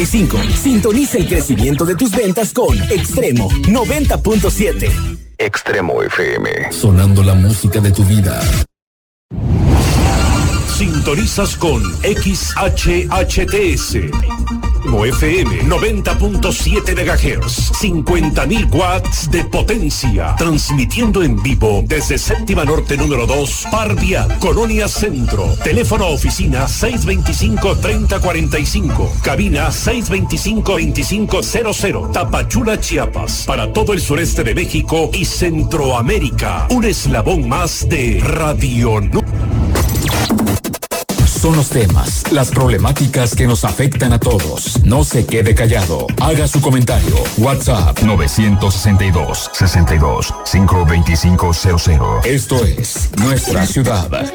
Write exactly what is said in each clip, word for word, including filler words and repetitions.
cinco. Sintoniza el crecimiento de tus ventas con Extremo noventa punto siete. Extremo F M. Sonando la música de tu vida. Sintonizas con X H H T S. F M noventa punto siete megahertz, cincuenta mil watts de potencia, transmitiendo en vivo desde Séptima Norte número dos, Par Vial, Colonia Centro. Teléfono oficina seis veinticinco, treinta cuarenta y cinco, cabina seis veinticinco, veinticinco cero cero, Tapachula, Chiapas, para todo el sureste de México y Centroamérica. Un eslabón más de Radio Nu. Son los temas, las problemáticas que nos afectan a todos. No se quede callado. Haga su comentario. WhatsApp nueve seis dos, seis dos, cinco dos cinco cero cero. Esto es Nuestra Ciudad.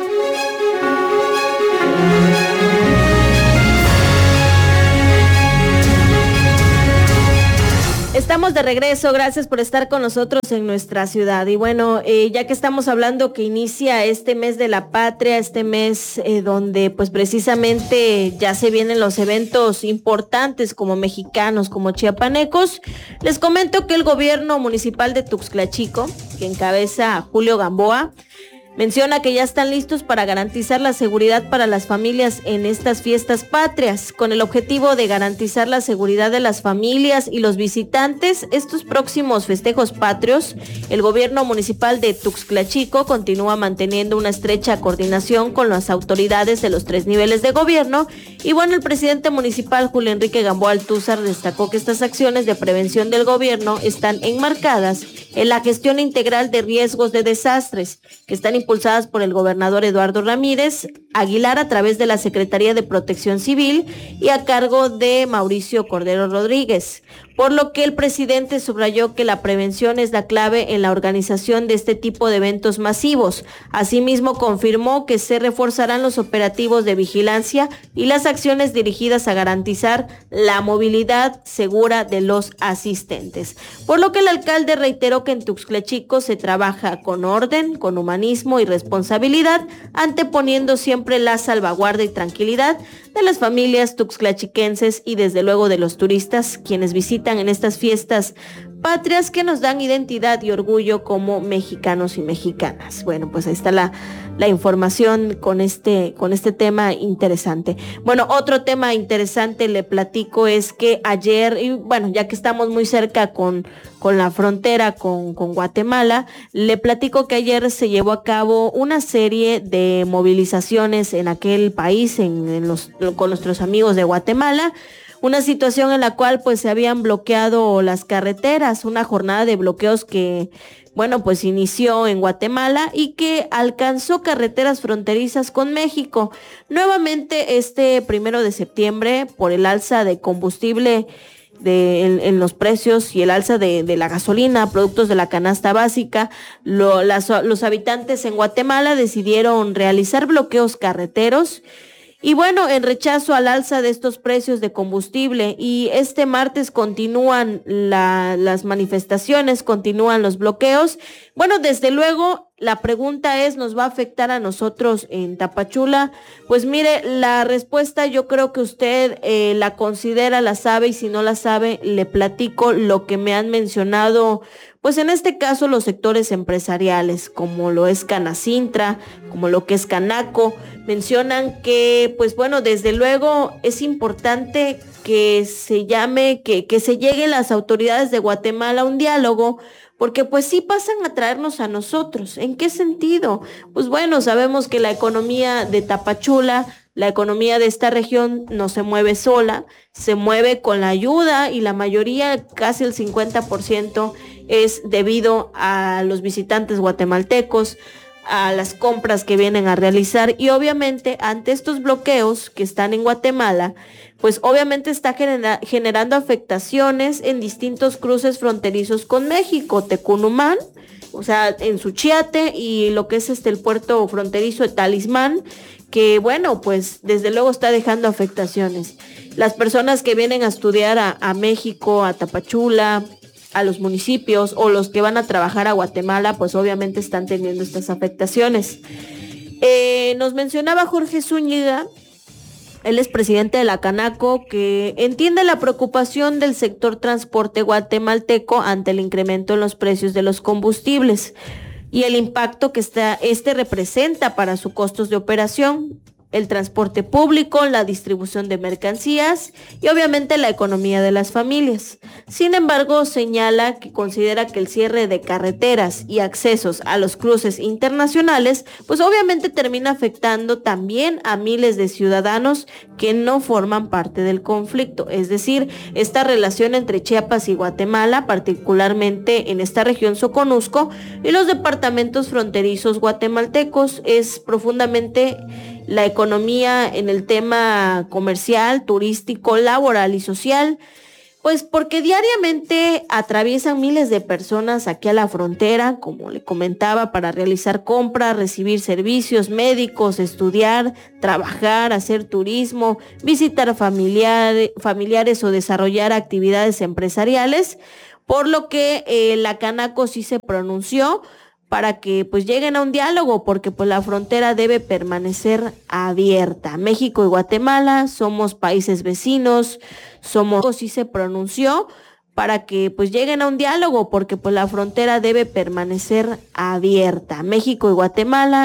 Estamos de regreso, gracias por estar con nosotros en Nuestra Ciudad. Y bueno, eh, ya que estamos hablando que inicia este mes de la patria, este mes eh, donde pues precisamente ya se vienen los eventos importantes como mexicanos, como chiapanecos, les comento que el gobierno municipal de Tuxtla Chico, que encabeza Julio Gamboa, menciona que ya están listos para garantizar la seguridad para las familias en estas fiestas patrias, con el objetivo de garantizar la seguridad de las familias y los visitantes. Estos próximos festejos patrios, el gobierno municipal de Tuxtla Chico continúa manteniendo una estrecha coordinación con las autoridades de los tres niveles de gobierno. Y bueno, el presidente municipal Julio Enrique Gamboa Altúzar destacó que estas acciones de prevención del gobierno están enmarcadas en la gestión integral de riesgos de desastres, que están impulsadas por el gobernador Eduardo Ramírez Aguilar a través de la Secretaría de Protección Civil y a cargo de Mauricio Cordero Rodríguez, por lo que el presidente subrayó que la prevención es la clave en la organización de este tipo de eventos masivos. Asimismo, confirmó que se reforzarán los operativos de vigilancia y las acciones dirigidas a garantizar la movilidad segura de los asistentes, por lo que el alcalde reiteró que en Tuxtla Chico se trabaja con orden, con humanismo y responsabilidad, anteponiendo siempre la salvaguarda y tranquilidad de las familias tuxtlachiquenses y desde luego de los turistas quienes visitan en estas fiestas patrias que nos dan identidad y orgullo como mexicanos y mexicanas. Bueno, pues ahí está la, la información con este, con este tema interesante. Bueno, otro tema interesante le platico es que ayer, y bueno, ya que estamos muy cerca con, con la frontera con, con Guatemala, le platico que ayer se llevó a cabo una serie de movilizaciones en aquel país, en, en los, con nuestros amigos de Guatemala. Una situación en la cual pues se habían bloqueado las carreteras, una jornada de bloqueos que, bueno, pues inició en Guatemala y que alcanzó carreteras fronterizas con México. Nuevamente este primero de septiembre, por el alza de combustible de, en, en los precios y el alza de, de la gasolina, productos de la canasta básica, lo, las, los habitantes en Guatemala decidieron realizar bloqueos carreteros. Y bueno, en rechazo al alza de estos precios de combustible, y este martes continúan la, las manifestaciones, continúan los bloqueos. Bueno, desde luego, la pregunta es, ¿nos va a afectar a nosotros en Tapachula? Pues mire, la respuesta yo creo que usted eh, la considera, la sabe, y si no la sabe, le platico lo que me han mencionado, pues en este caso los sectores empresariales, como lo es Canacintra, como lo que es Canaco. Mencionan que, pues bueno, desde luego es importante que se llame, que, que se lleguen las autoridades de Guatemala a un diálogo, porque pues sí pasan a traernos a nosotros. ¿En qué sentido? Pues bueno, sabemos que la economía de Tapachula, la economía de esta región no se mueve sola, se mueve con la ayuda, y la mayoría, casi el cincuenta por ciento, es debido a los visitantes guatemaltecos, a las compras que vienen a realizar, y obviamente ante estos bloqueos que están en Guatemala, pues obviamente está genera- generando afectaciones en distintos cruces fronterizos con México, Tecunumán, o sea, en Suchiate, y lo que es este el puerto fronterizo de Talismán, que bueno, pues desde luego está dejando afectaciones. Las personas que vienen a estudiar a, a México, a Tapachula, a los municipios, o los que van a trabajar a Guatemala, pues obviamente están teniendo estas afectaciones. Eh, nos mencionaba Jorge Zúñiga Él es presidente de la Canaco, que entiende la preocupación del sector transporte guatemalteco ante el incremento en los precios de los combustibles y el impacto que está, este representa para sus costos de operación, el transporte público, la distribución de mercancías y obviamente la economía de las familias. Sin embargo, señala que considera que el cierre de carreteras y accesos a los cruces internacionales, pues obviamente termina afectando también a miles de ciudadanos que no forman parte del conflicto. Es decir, esta relación entre Chiapas y Guatemala, particularmente en esta región Soconusco y los departamentos fronterizos guatemaltecos, es profundamente la economía en el tema comercial, turístico, laboral y social, pues porque diariamente atraviesan miles de personas aquí a la frontera, como le comentaba, para realizar compras, recibir servicios médicos, estudiar, trabajar, hacer turismo, visitar familiares, familiares o desarrollar actividades empresariales, por lo que eh, la Canaco sí se pronunció para que pues lleguen a un diálogo, porque pues la frontera debe permanecer abierta. México y Guatemala somos países vecinos, somos, sí se pronunció para que pues lleguen a un diálogo, porque pues la frontera debe permanecer abierta. México y Guatemala